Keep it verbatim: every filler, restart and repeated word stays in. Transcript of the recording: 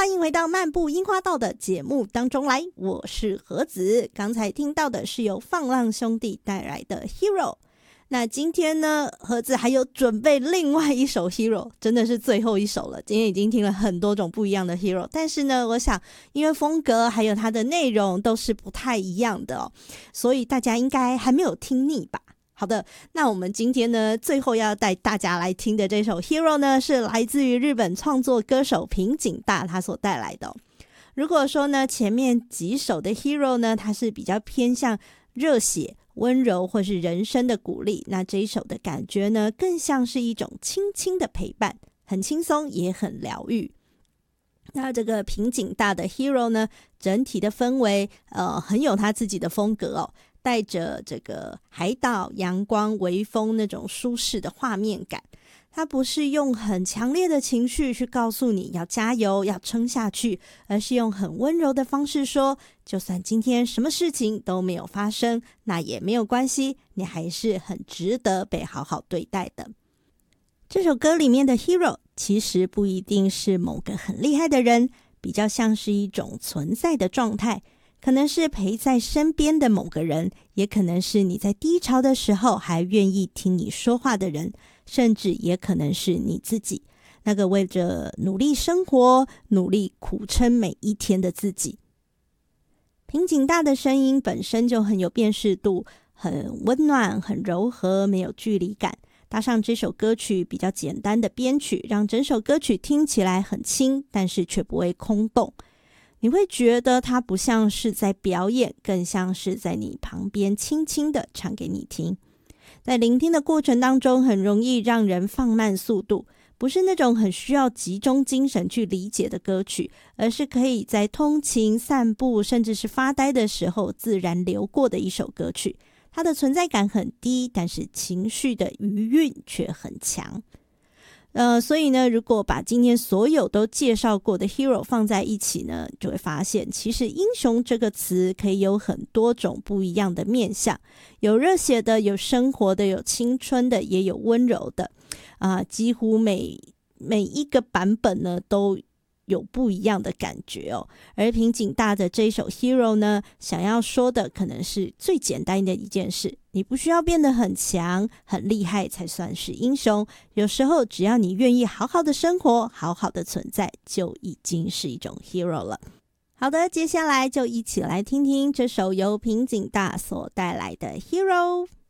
欢迎回到漫步樱花道的节目当中来，我是何子。刚才听到的是由放浪兄弟带来的 Hero。 那今天呢，何子还有准备另外一首 Hero， 真的是最后一首了。今天已经听了很多种不一样的 Hero， 但是呢，我想因为风格还有它的内容都是不太一样的哦，所以大家应该还没有听腻吧。好的，那我们今天呢，最后要带大家来听的这首 Hero 呢，是来自于日本创作歌手平井大他所带来的哦。如果说呢，前面几首的 Hero 呢，它是比较偏向热血、温柔或是人生的鼓励，那这一首的感觉呢，更像是一种轻轻的陪伴，很轻松也很疗愈。那这个平井大的 Hero 呢，整体的氛围呃很有他自己的风格哦，带着这个海岛、阳光、微风那种舒适的画面感。它不是用很强烈的情绪去告诉你要加油、要撑下去，而是用很温柔的方式说，就算今天什么事情都没有发生，那也没有关系，你还是很值得被好好对待的。这首歌里面的 Hero 其实不一定是某个很厉害的人，比较像是一种存在的状态，可能是陪在身边的某个人，也可能是你在低潮的时候还愿意听你说话的人，甚至也可能是你自己，那个为着努力生活、努力苦撑每一天的自己。平井大的声音本身就很有辨识度，很温暖、很柔和，没有距离感。搭上这首歌曲比较简单的编曲，让整首歌曲听起来很轻，但是却不会空洞。你会觉得它不像是在表演，更像是在你旁边轻轻的唱给你听。在聆听的过程当中，很容易让人放慢速度，不是那种很需要集中精神去理解的歌曲，而是可以在通勤、散步，甚至是发呆的时候自然流过的一首歌曲。它的存在感很低，但是情绪的余韵却很强。呃，所以呢，如果把今天所有都介绍过的 Hero 放在一起呢，就会发现其实英雄这个词可以有很多种不一样的面向，有热血的，有生活的，有青春的，也有温柔的啊、呃，几乎每每一个版本呢都有不一样的感觉哦。而平井大的这首 Hero 呢，想要说的可能是最简单的一件事，你不需要变得很强很厉害才算是英雄，有时候只要你愿意好好的生活，好好的存在，就已经是一种 Hero 了。好的，接下来就一起来听听这首由平井大所带来的 Hero。